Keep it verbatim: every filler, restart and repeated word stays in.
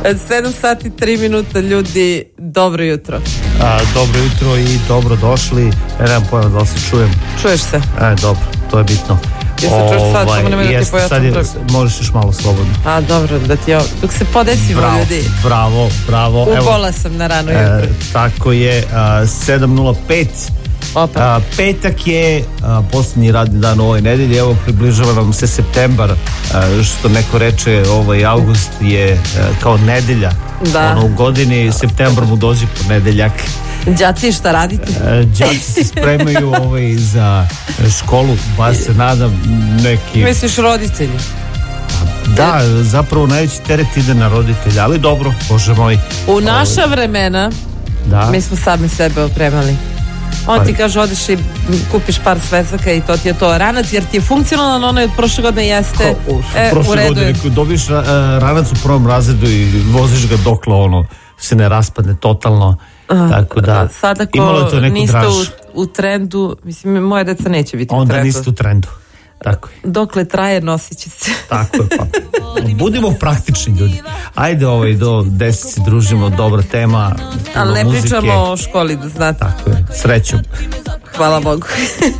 sedam sati, tri minuta, ljudi, dobro jutro. A, dobro jutro i dobro došli. Ja nemam pojma da li se čujem. Čuješ se? E, dobro, to je bitno. Jesi čuješ sad, samo nemoj da ti pojačam je, možeš još malo slobodno. A, dobro, da ti ovo, dok se podesimo, bravo, ljudi. Bravo, bravo. Ubola sam na rano jutro. E, tako je, a, sedam nula pet. A, petak je a, posljednji radni dan u ovoj nedelji. Evo, približava nam se septembar, a, što neko reče, ovaj avgust je a, kao nedelja. Da. Ono, u godini septembar mu dođe ponedeljak. Đaci, šta radite? A, đaci se spremaju ovaj, za školu, pa se nadam neki... Misliš roditelji? Da, zapravo najveći teret ide na roditelja, ali dobro, bože moj. U naša vremena da. Mi smo sami sebe opremali. On ti kaže, odeš i kupiš par svezaka i to ti je to. Ranac, jer ti je funkcionalan, ono je od prošle godine jeste. Ko, u, e, prošle u redu godine, je. dobiješ uh, ranac u prvom razredu i voziš ga dokle ono se ne raspadne totalno. Uh, Tako da, sad ako niste u, u trendu, mislim, moja deca neće biti onda u trendu. Onda niste u trendu. Tako je. Dokle traje, nosit će se. Tako je, pa. Budimo praktični ljudi. Ajde, ovaj, do deset se družimo, dobra tema. Ali ne muzike. Pričamo o školi, da znate. Tako je, srećom. Hvala Bogu.